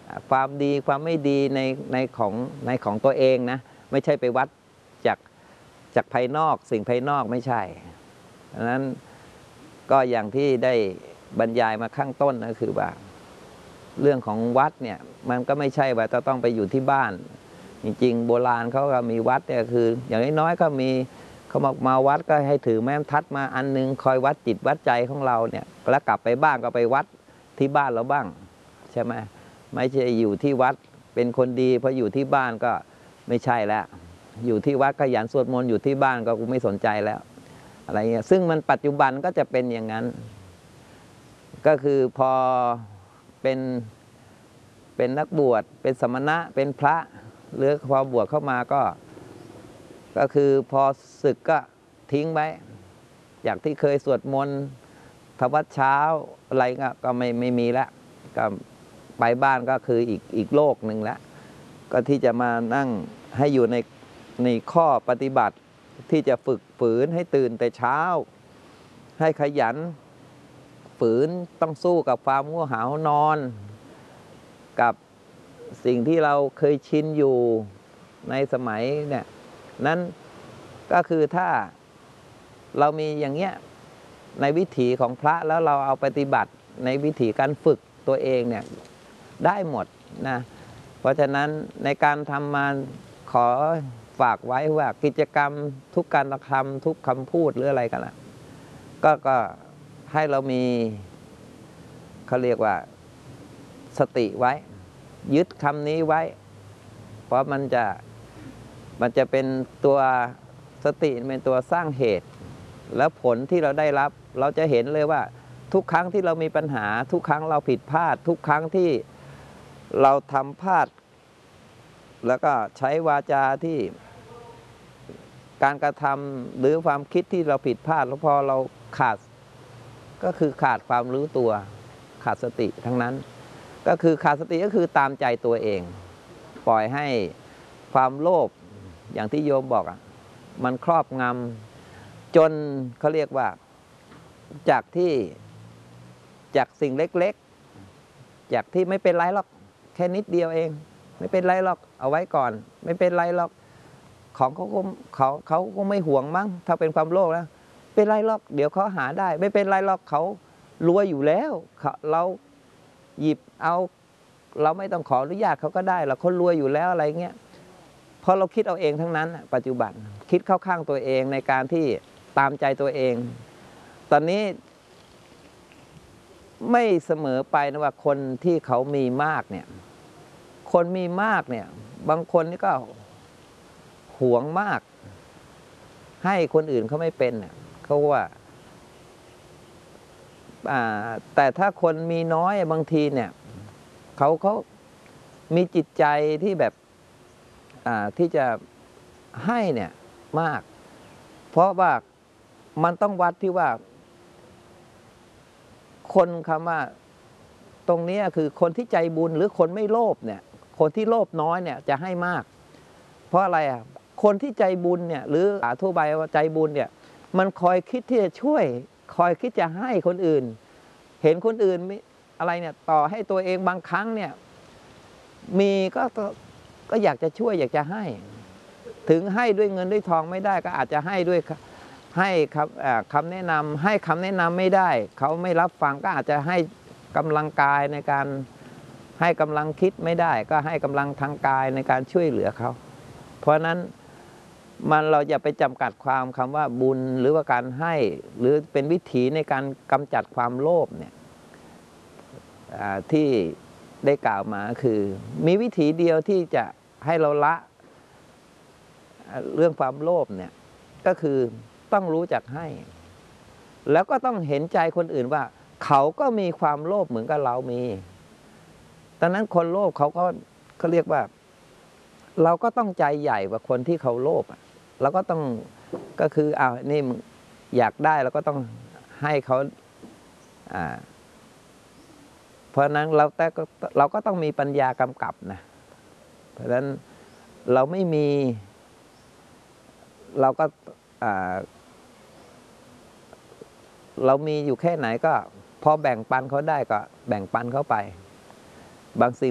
ความดีความไม่ดีในของตัวเองนะไม่ใช่ไปวัดจากภายนอกสิ่งภายนอกไม่ใช่ดังนั้นก็อย่างที่ได้บรรยายมาข้างต้นก็คือว่าเรื่องของวัดเนี่ยมันก็ไม่ใช่ว่าจะต้องไปอยู่ที่บ้านจริงๆโบราณเขาก็มีวัดเนี่ยคืออย่างน้อยๆก็มีเขามาวัดก็ให้ถือแม้ทัดมาอันนึงคอยวัดจิตวัดใจของเราเนี่ยแล้วกลับไปบ้านก็ไปวัดที่บ้านเราบ้างใช่ไหมไม่ใช่อยู่ที่วัดเป็นคนดีพออยู่ที่บ้านก็ไม่ใช่แล้วอยู่ที่วัดขยันสวดมนต์อยู่ที่บ้านก็กูไม่สนใจแล้วอะไรเงี้ยซึ่งมันปัจจุบันก็จะเป็นอย่างนั้นก็คือพอเป็นนักบวชเป็นสมณะเป็นพระหรือพอบวชเข้ามาก็คือพอศึกก็ทิ้งไว้จากที่เคยสวดมนต์ทำวัดเช้าอะไรก็ไม่มีแล้วก็ไปบ้านก็คืออีกโลกหนึ่งแล้วก็ที่จะมานั่งให้อยู่ในข้อปฏิบัติที่จะฝึกฝืนให้ตื่นแต่เช้าให้ขยันฝืนต้องสู้กับความง่วงเหานอนกับสิ่งที่เราเคยชินอยู่ในสมัยเนี่ยนั้นก็คือถ้าเรามีอย่างเงี้ยในวิถีของพระแล้วเราเอาปฏิบัติในวิถีการฝึกตัวเองเนี่ยได้หมดนะเพราะฉะนั้นในการทำมาขอฝากไว้ว่ากิจกรรมทุกการทำทุกคำพูดหรืออะไรกันล่ะก็ให้เรามีเขาเรียกว่าสติไว้ยึดคำนี้ไว้เพราะมันจะเป็นตัวสติเป็นตัวสร้างเหตุแล้วผลที่เราได้รับเราจะเห็นเลยว่าทุกครั้งที่เรามีปัญหาทุกครั้งเราผิดพลาดทุกครั้งที่เราทำพลาดแล้วก็ใช้วาจาที่การกระทำหรือความคิดที่เราผิดพลาดแล้วพอเราก็คือขาดความรู้ตัวขาดสติทั้งนั้นก็คือขาดสติก็คือตามใจตัวเองปล่อยให้ความโลภอย่างที่โยมบอกมันครอบงำจนเขาเรียกว่าจากสิ่งเล็กๆจากที่ไม่เป็นไรหรอกแค่นิดเดียวเองไม่เป็นไรหรอกเอาไว้ก่อนไม่เป็นไรหรอกของเขาก็ไม่ห่วงมั้งถ้าเป็นความโลภแล้วเป็นไรหรอกเดี๋ยวเขาหาได้ไม่เป็นไรหรอกเขารวยอยู่แล้วเราหยิบเอาเราไม่ต้องขออนุญาตเขาก็ได้เราเขารวยอยู่แล้วอะไรเงี้ยเพราะเราคิดเอาเองทั้งนั้นปัจจุบันคิดเข้าข้างตัวเองในการที่ตามใจตัวเองตอนนี้ไม่เสมอไปนะว่าคนที่เขามีมากเนี่ยคนมีมากเนี่ยบางคนนี่ก็หวงมากให้คนอื่นเขาไม่เป็นเขาว่าแต่ถ้าคนมีน้อยบางทีเนี่ยเขามีจิตใจที่แบบที่จะให้เนี่ยมากเพราะว่ามันต้องวัดที่ว่าคนคำว่าตรงนี้คือคนที่ใจบุญหรือคนไม่โลภเนี่ยคนที่โลภน้อยเนี่ยจะให้มากเพราะอะไรคนที่ใจบุญเนี่ยหรือทั่วไปว่าใจบุญเนี่ยมันคอยคิดที่จะช่วยคอยคิดจะให้คนอื่นเห็นคนอื่นอะไรเนี่ยต่อให้ตัวเองบางครั้งเนี่ยมีก็อยากจะช่วยอยากจะให้ถึงให้ด้วยเงินด้วยทองไม่ได้ก็อาจจะให้ด้วยให้คำแนะนำให้คำแนะนำไม่ได้เขาไม่รับฟังก็อาจจะให้กำลังกายในการให้กำลังคิดไม่ได้ก็ให้กำลังทางกายในการช่วยเหลือเขาเพราะนั้นเราอย่าไปจำกัดความคำว่าบุญหรือว่าการให้หรือเป็นวิถีในการกำจัดความโลภเนี่ยที่ได้กล่าวมาคือมีวิธีเดียวที่จะให้เราละเรื่องความโลภเนี่ยก็คือต้องรู้จักให้แล้วก็ต้องเห็นใจคนอื่นว่าเขาก็มีความโลภเหมือนกับเรามีดังนั้นคนโลภเขาเรียกว่าเราก็ต้องใจใหญ่กว่าคนที่เขาโลภเราก็ต้องก็คือนี่อยากได้เราก็ต้องให้เขาเพราะนั้นเราก็ต้องมีปัญญากำกับนะเพราะฉะนั้นเราไม่มีเราก็เรามีอยู่แค่ไหนก็พอแบ่งปันเขาได้ก็แบ่งปันเขาไปบางสิ่ง